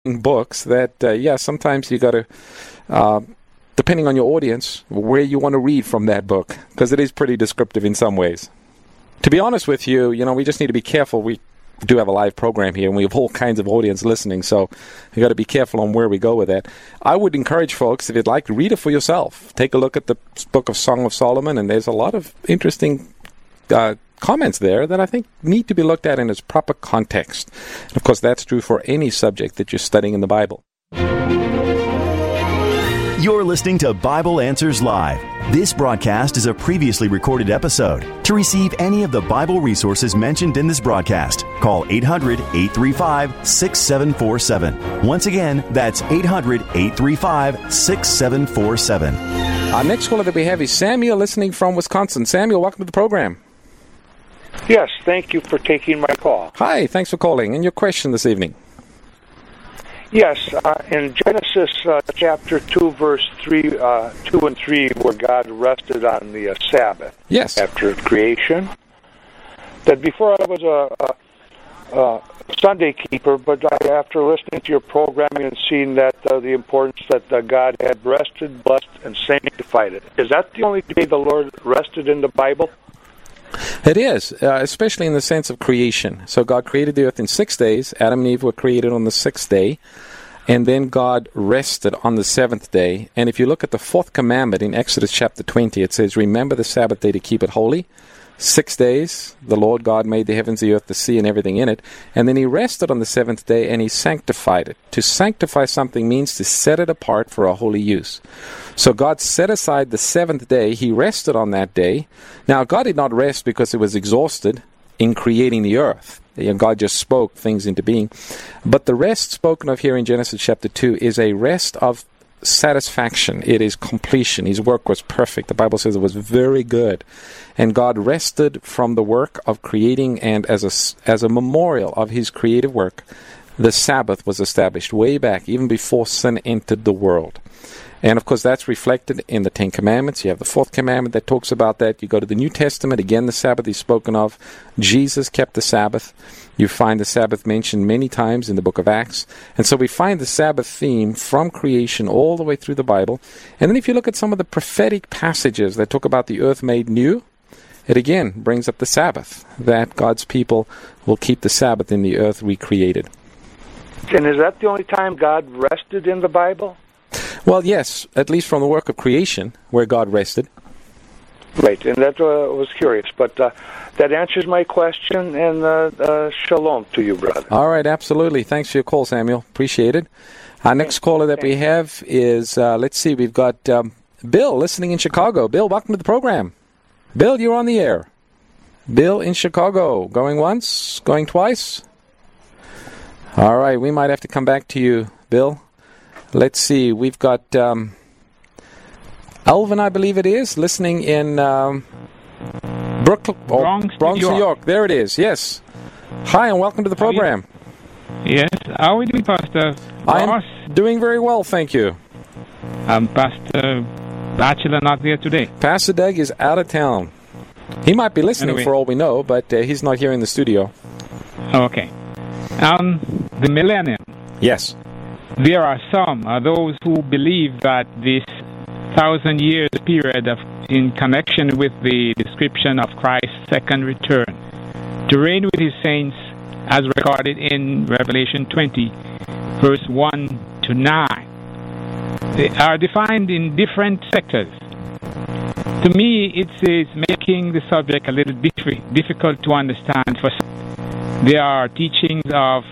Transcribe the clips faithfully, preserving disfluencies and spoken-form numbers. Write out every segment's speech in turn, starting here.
books that, uh, yeah, sometimes you got to, uh, depending on your audience, where you want to read from that book, because it is pretty descriptive in some ways. To be honest with you, you know, we just need to be careful. We do have a live program here, and we have all kinds of audience listening, so you got to be careful on where we go with that. I would encourage folks, if you'd like, read it for yourself. Take a look at the book of Song of Solomon, and there's a lot of interesting uh, comments there that I think need to be looked at in its proper context. And of course, that's true for any subject that you're studying in the Bible. You're listening to Bible Answers Live. This broadcast is a previously recorded episode. To receive any of the Bible resources mentioned in this broadcast, call eight hundred, eight three five, six seven four seven. Once again, that's eight hundred, eight three five, six seven four seven. Our next caller that we have is Samuel, listening from Wisconsin. Samuel, welcome to the program. Yes, thank you for taking my call. Hi, thanks for calling. And your question this evening? Yes, uh, in Genesis uh, chapter two, verse three, uh, two and three, where God rested on the uh, Sabbath. Yes. After creation. That before I was a, a, a Sunday keeper, but I, after listening to your programming and seeing that uh, the importance that uh, God had rested, blessed, and sanctified it. Is that the only day the Lord rested in the Bible? It is, uh, especially in the sense of creation. So God created the earth in six days. Adam and Eve were created on the sixth day. And then God rested on the seventh day. And if you look at the fourth commandment in Exodus chapter twenty, it says, remember the Sabbath day to keep it holy. Six days, the Lord God made the heavens, the earth, the sea, and everything in it. And then he rested on the seventh day, and he sanctified it. To sanctify something means to set it apart for a holy use. So God set aside the seventh day. He rested on that day. Now, God did not rest because he was exhausted in creating the earth. You know, God just spoke things into being. But the rest spoken of here in Genesis chapter two is a rest of satisfaction. It is completion. His work was perfect. The Bible says it was very good. And God rested from the work of creating, and as a, as a memorial of his creative work, the Sabbath was established way back, even before sin entered the world. And, of course, that's reflected in the Ten Commandments. You have the Fourth Commandment that talks about that. You go to the New Testament, again, the Sabbath is spoken of. Jesus kept the Sabbath. You find the Sabbath mentioned many times in the book of Acts. And so we find the Sabbath theme from creation all the way through the Bible. And then if you look at some of the prophetic passages that talk about the earth made new, it again brings up the Sabbath, that God's people will keep the Sabbath in the earth recreated. And is that the only time God rested in the Bible? Well, yes, at least from the work of creation, where God rested. Right, and that uh, was curious, but uh, that answers my question, and uh, uh, shalom to you, brother. All right, absolutely. Thanks for your call, Samuel. Appreciate it. Our next caller that we have is, uh, let's see, we've got um, Bill listening in Chicago. Bill, welcome to the program. Bill, you're on the air. Bill in Chicago. Going once? Going twice? All right, we might have to come back to you, Bill. Let's see, we've got um, Alvin, I believe it is, listening in um, Brooklyn, oh, Bronx, Bronx, New York. New York. There it is, yes. Hi, and welcome to the program. Yes, how are we doing, Pastor Ross? I'm doing very well, thank you. Um, Pastor Batchelor not there today. Pastor Doug is out of town. He might be listening anyway. for all we know, but uh, he's not here in the studio. Okay. Um, the millennium. Yes. There are some, uh, those who believe that this thousand years period of, in connection with the description of Christ's second return to reign with his saints as recorded in Revelation twenty, verse one to nine, they are defined in different sectors. To me, it is making the subject a little diff- difficult to understand. For some. There are teachings of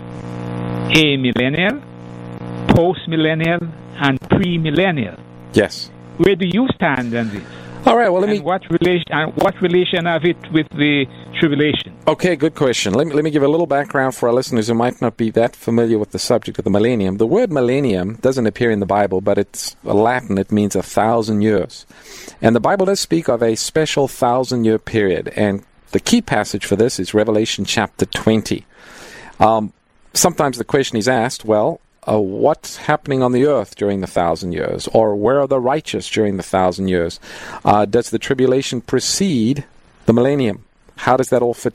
a millennial, post-millennial, and pre-millennial. Yes. Where do you stand on this? All right, well, let and me... What relation, and what relation have it with the tribulation? Okay, good question. Let me, let me give a little background for our listeners who might not be that familiar with the subject of the millennium. The word millennium doesn't appear in the Bible, but it's Latin. It means a thousand years. And the Bible does speak of a special thousand-year period. And the key passage for this is Revelation chapter twenty. Um, sometimes the question is asked, well, Uh, what's happening on the earth during the thousand years? Or where are the righteous during the thousand years? Uh, does the tribulation precede the millennium? How does that all fit